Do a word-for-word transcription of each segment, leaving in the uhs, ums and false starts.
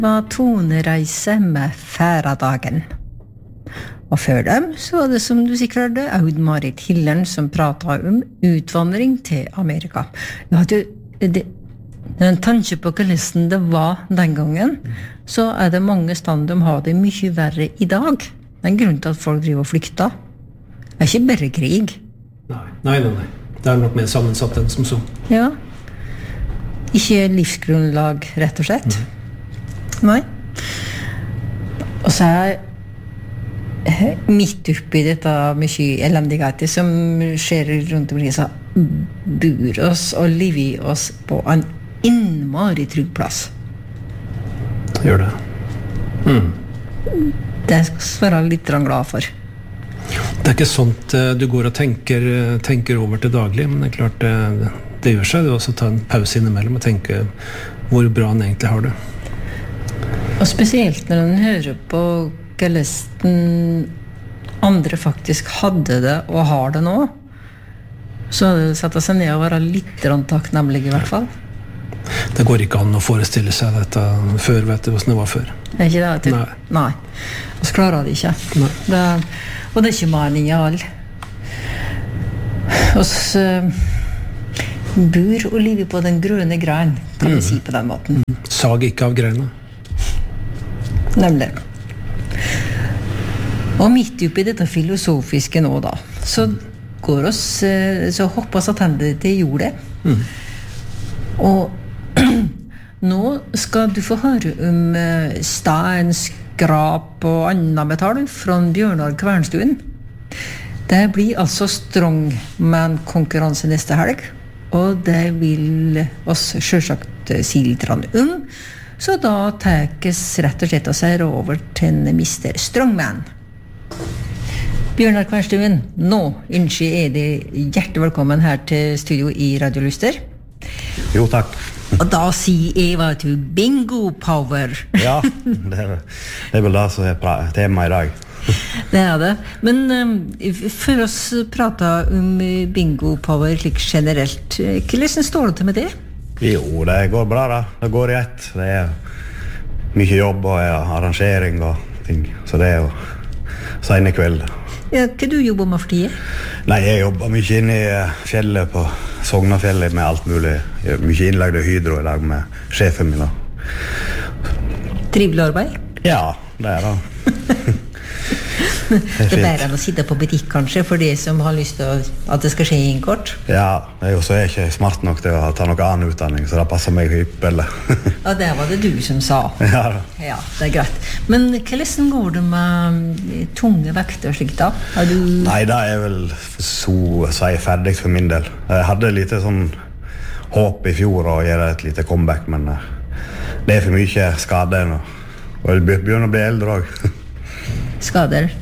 var Tonereise med Færadagen. Og før dem så var det, som du sikkert hørte, Aud-Marit Hillern som pratet om utvandring til Amerika. Ja, du, det, når en tanke på hvordan det var den gangen, så er det mange stand de har det mye verre i dag. Det er en grunn til at folk driver og flykter. Det er ikke bare krig. Nei, nei, nei, nei. Det er nok mer sammensatt enn som så. Ja. Ikke livsgrunnlag, rett og slett. Mm. Nei. Og så er midt oppi dette mye elendighet som skjer rundt omkring, så bor oss og lever oss på en innmari trygg plass. Gjør det. Mm. Det skal jeg være litt glad for. Det er ikke sånt du går og tenker, tenker over til daglig, men det er klart det, det gjør seg. Du også ta en pause innimellom og tenke hvor bra han egentlig har det. Og spesielt når man hører på hvordan andre faktisk hadde det og har det nå, så hadde det satt seg ned og være litt takknemlig i hvert fall. Det går ikke an å forestille seg dette før, vet du, hvordan det var før. Det er ikke det, typ. Nei. Nei. Og så klarer det ikke. Nei. Det, og det er ikke mening i all. Og så bor og lever på den grønne grein, kan vi mm. si på den måten. Mm. Sag ikke av greina. Nemlig. Og midt oppi dette filosofiske nå da, så går oss, så hoppas at hendene til jordet. Mm. Og nå skal du få høre om stein, skrap og annet metall fra Bjørnar Kvernstuen. Det blir altså strongman-konkurranse neste helg, og det vil oss selvsagt si litt om. Så da tekes rett og slett å seg over til mister Strongman. Bjørnar Kvernstuen, nå ønsker jeg deg hjertelig velkommen her til studio i Radio Lyster. Jo, takk. Og da sier jeg hva til bingo power. Ja, det er, det er vel det som er tema i dag. Det er det. Men um, for oss prater om bingo power like generelt, hvordan står det til med det? Jo, det går bra da. Det går i ett. Det er mye jobb og arrangering og ting. Så det er jo sene kveld. Ja, hva du jobber med for tiden? Nei, jeg jobber mye inne i fjellet på Sognafjellet med alt mulig. Jeg er mye innlagd og hydro i dag med sjefen min. Trivelig arbeid? Ja, det er det. Det er bedre enn å sitte på butikk kanskje, for de som har lyst til at det skal skje inn kort. Ja, jeg er ikke smart nok til å ta noe annen utdanning, så det passer meg hyppelig. Ja, det var det du som sa. Ja, da. Ja, det er greit. Men hvordan går det med tunge vekter og slikt da? Har du... Nei, det er vel så å si ferdig for min del. Jeg hadde litt sånn håp i fjor å gjøre et lite comeback, men det er for mye skade nå. Og jeg begynner å bli eldre også. Skader?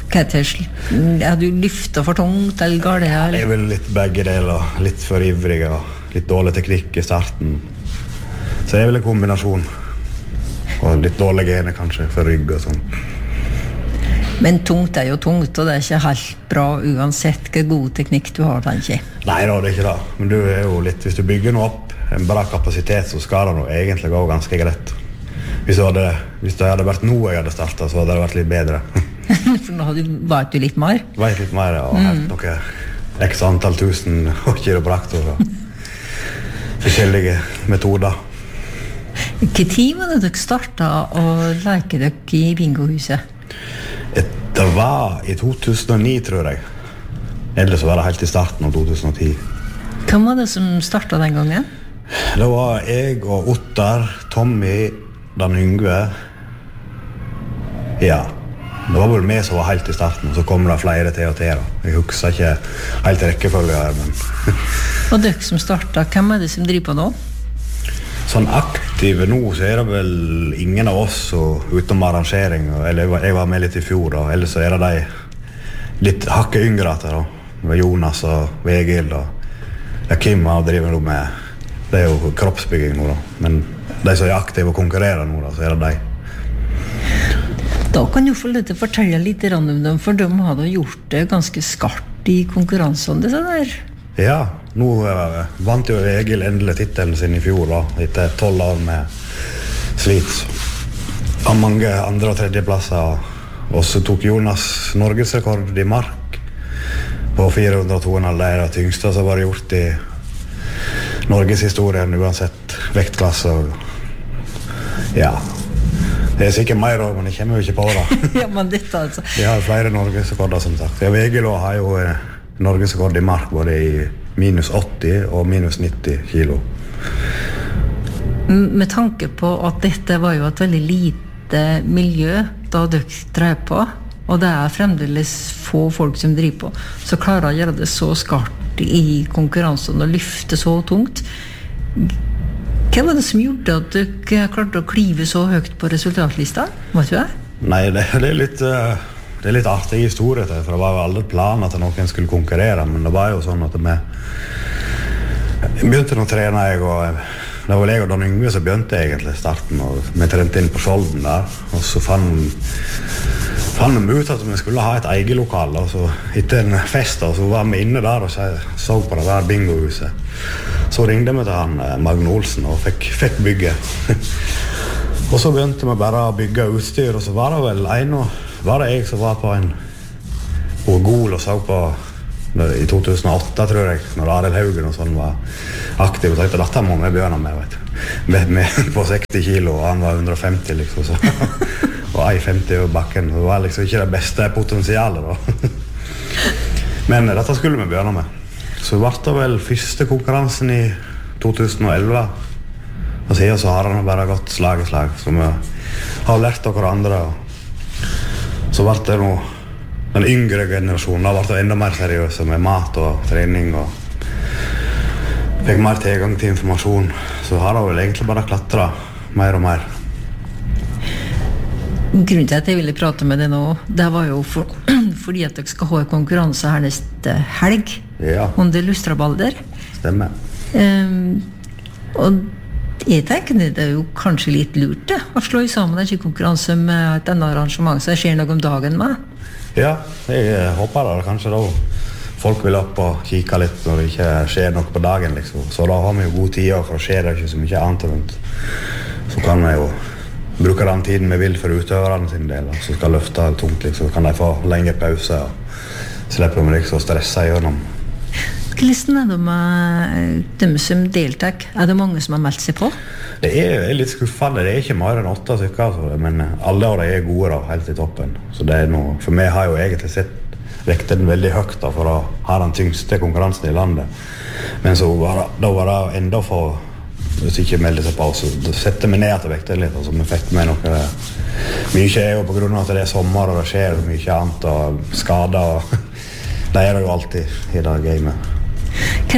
Har du lyftet for tungt eller går det her? Jeg er vel litt begge deler, litt for ivrig og litt dårlig teknikk i starten. Så det er vel en kombinasjon. Og litt dårlig gene kanskje for rygg og sånn. Men tungt er jo tungt, og det er ikke helt bra uansett hva god teknikk du har, tenker jeg. Nei da, det er ikke det. Men du er jo litt, hvis du bygger noe opp, en bra kapasitet, så skal det noe egentlig gå ganske greit. Hvis det hadde, hvis det hadde vært noe jeg hadde startet, så hadde det vært litt bedre. For nå hadde du vært du litt mer? Vært litt mer, ja. Og mm. helt noe x antall tusen og kiropraktor og forskjellige metoder. Hva tid var det dere startet å leke dere i bingohuset? Det var i to tusen og ni, tror jeg. Ellers var det helt i starten av to tusen og ti. Hvem var det som startet den gangen? Det var jeg og Ottar, Tommy, Dan Yngve. Ja, det var vel meg som var helt i starten, og så kom det flere til og til da. Jeg husker ikke helt rekkefølge her, men... Og dere som startet, hvem er det som driver på nå? Sånn aktive nå, så er det vel ingen av oss og utenom arrangering, eller jeg var, jeg var med litt i fjor da, ellers så er det de litt hakket yngre da. Det var Jonas og Vegil og ja, Kim har driver nå med, det er jo kroppsbygging nå da, men de som er aktive og konkurrerer nå da, så er det de. Da kan du få litt fortelle litt om dem, for de hadde gjort det ganske skarpt i konkurransen, det sånn der. Ja, nå uh, vant jo Egil endelig titelen sin i fjor da, etter tolv år med slit. av mange andre- og tredjeplasser. Og så tok Jonas norgesrekord i mark på fire hundre og to komma fem. Det er det tyngste som var gjort i Norges historien, uansett vektklasse. Ja, det er sikkert mer også, men jeg kommer jo ikke på det. Ja, men dette altså. Vi har flere norgesrekorder, som sagt. Ja, Vegelå har jo norgesrekord i mark både i minus åtti og minus nitti kilo. Med tanke på at dette var jo et veldig lite miljø da dere drev på, og det er fremdeles få folk som driver på, så klarer å gjøre det så skarpt i konkurransen og lyfte så tungt. Hva var det som gjorde at du klarte å klive så høyt på resultatlista? Vet du det? Nei, det, det er litt det er litt artig historie til, for det var jo aldri planen at noen skulle konkurrere, men det var jo sånn at vi begynte å trene, jeg, og det var jeg og Don Yngve som begynte egentlig starten, og vi trente inn på Skjolden der, og så fant fant vi ut at vi skulle ha et eget lokal, og så etter en fest, og så var vi inne der og så på det der bingohuset. Så ringte vi til han Magne Olsen og fikk, fikk bygge. Og så begynte vi bare å bygge utstyr, og så var det vel en, og var det jeg som var på en Orgol og så på i to tusen og åtte, tror jeg, når Arild Haugen og sånn var aktiv, og tenkte, dette må vi begynne med, vet du. Med, med på seksti kilo, og han var hundre og femti, liksom, så. Og en femti over bakken, det var liksom ikke det beste potensialet, da. Men dette skulle vi begynne med. Så ble det vel første konkurransen i to tusen og elleve, og siden så har han bare gått slag i slag, så vi har lært av hverandre, og så ble det noe den yngre generasjonen har vært enda mer seriøse med mat og trening, og fikk mer tilgang til informasjon, så har det vel egentlig bare klatret mer og mer. Grunnen til at jeg ville prate med deg nå, det var jo for, fordi at dere skal ha en konkurranse her neste helg, ja. Under Lustrabalder. Stemmer. Um, og jeg tenker det er jo kanskje litt lurt det, å slå sammen en konkurranse med et annet arrangement som skjer noe om dagen med. Ja, jeg håper det. Kanskje da folk vil opp og kikke litt når det ikke skjer noe på dagen, liksom. Så da har vi jo god tid, for det skjer det ikke så mye annet rundt. Så kan vi jo bruke den tiden vi vil for utøverne sin del, så skal løfte tungt, liksom. Så kan de få lenge pause, og slipper vi liksom å stresse gjennom. Hvordan er det med dem som deltar? Er det mange som har meldt seg på? Det er, er litt skuffende. Det er ikke mer enn åtte stykker, altså. Men alle av dem er gode da, helt i toppen. Så det er noe, for meg har jo egentlig sett vekten veldig høyt da, for å ha den tyngste konkurransen i landet. Men så var det, da var det enda for, hvis ikke meldte seg på, så setter vi ned til vekten litt, altså vi fikk med noe. Mye er jo på grunn av at det er sommer, og det skjer mye annet, og skader, og det er det jo alltid i det gamet. Hva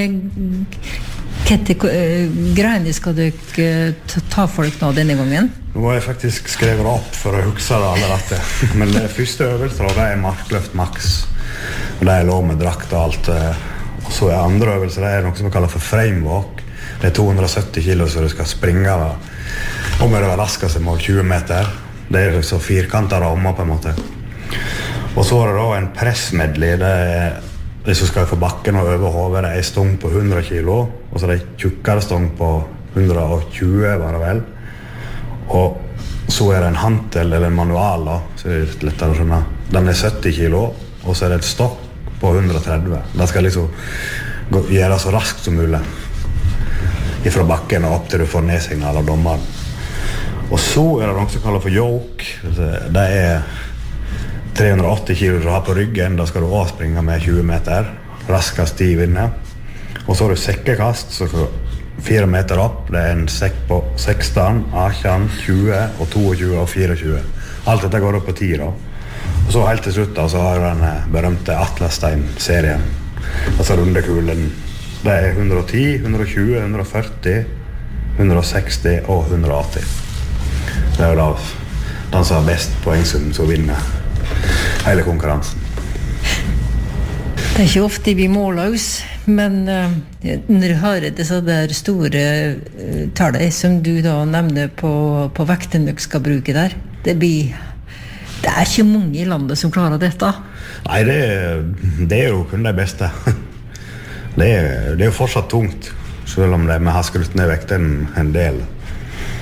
er greiene skal dere ta for dere nå denne gangen? Nå har jeg faktisk skrevet opp for å huske det alle dette. Men det første øvelse det er markløft maks. Og det er lov med drakt og alt. Og så er andre øvelse, det er noe som vi kaller for framewalk. Det er to hundre og sytti kilo, så du skal springe da. Og med det var raskest mål tjue meter. Det er så firkantet rammer på en måte. Og så er det da en pressmedley. Det er hvis du skal få bakken og over hodet, det er en stong på hundre kilo, og så er det en tjukkere stong på hundre og tjue, var det vel. Og så er det en hantel eller en manual, da, så er det litt lettere å skjønne. Den er sytti kilo, og så er det et stokk på hundre og tretti. Det skal liksom gå, gjøre så raskt som mulig. Fra bakken og opp til du får nedsignal av dommeren. Og så er det noe som kaller for yoke. Det er tre hundre og åtti kilo du har på ryggen, da skal du også springe med tjue meter, raskest i vinner. Og så har du sekkekast, så fire meter opp, det er en sekk på seksten, atten, tjue, og tjueto og tjuefire. Alt dette går opp på ti da. Og så helt til slutt da, så har du den berømte Atlasstein-serien, altså rundekulen. Det er hundre og ti, hundre og tjue, hundre og førti, hundre og seksti og hundre og åtti. Det er jo da den som har best poengsum som vinner hele konkurransen. Det er ikke ofte vi måler oss, men uh, når du hører disse der store uh, tallene som du da nevner på, på vekten dere skal bruke der, det blir det er ikke mange i landet som klarer dette. Nei, det, det er jo kun det beste. Det er, det er jo fortsatt tungt, selv om det, vi har skrutt ned vekten en del.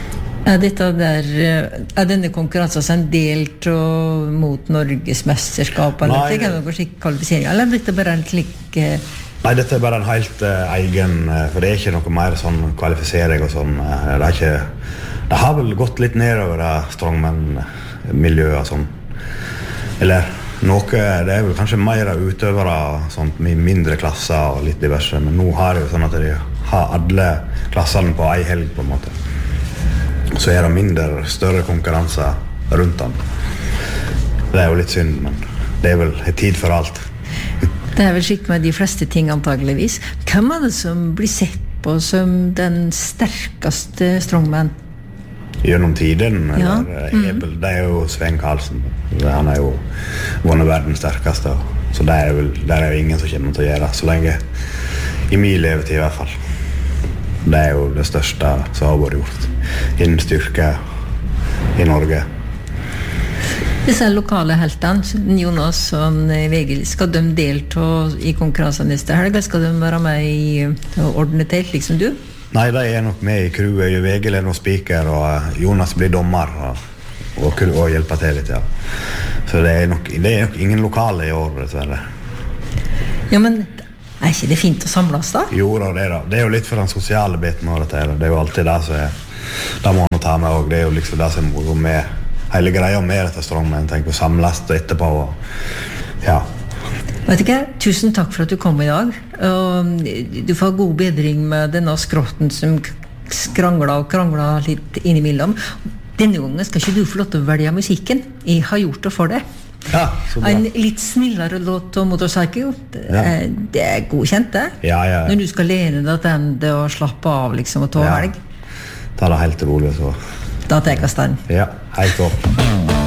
Er, dette der, er denne konkurransen en del til, mot Norges mesterskap, eller Nei, det er noe slik kvalifisering, eller er dette bare en slik... Nei, dette er bare en helt uh, egen, uh, for det er ikke noe mer sånn kvalifisering og sånn. Uh, det, er ikke, det har vel gått litt nedover det strongman-miljøet og sånn. Eller noe, det er vel kanskje mer utøvere sånn, med mindre klasser og litt diverse, men nå har det jo sånn at de har alle klassene på en helg på en måte. Så er det mindre, større konkurranser rundt den. Det er jo litt synd, men det er vel en tid for alt. Det er vel slik med de fleste ting antageligvis. Hvem er det som blir sett på som den sterkeste strongman? Gjennom tiden, ja. eller, mm. det er jo Sven Karlsen. Han er jo vunnet verdens sterkeste, så det er, vel, det er jo ingen som kommer til å gjøre, så lenge i min levetid i hvert fall. Det er jo det største som har vært gjort innen styrke i Norge. Disse lokale heltene, Jonas og Vegil, skal de delta i konkurransen neste helg? Skal de være med i å ordne telt, liksom du? Nei, de er nok med i crewet. Vegil er noen speaker, og Jonas blir dommer og, og, og hjelper til litt, ja. Så det er nok, det er nok ingen lokale i år, dessverre. Ja, men er ikke det fint å samles da? Jo, det er, det er jo litt for den sosiale biten av dette. Det er jo alltid det som er, det må man ta med, og det er jo liksom det som må gå med. Hele greia med dette strongman, tenk å samles etterpå, og ja. Vet ikke, tusen takk for at du kom i dag, og du får god bedring med denne skrotten som skrangler og krangler litt innimellom. Denne gangen skal ikke du få lov til å velge musikken, jeg har gjort det for deg. Ja, så bra. En litt snillere låt om Motorcycle, ja. Det er godkjent det. Ja, ja, ja. Når du skal lene deg til ende og slappe av liksom, og ta ja. helg. Ta det helt rolig, så. Da tar jeg stand. Ja, helt opp.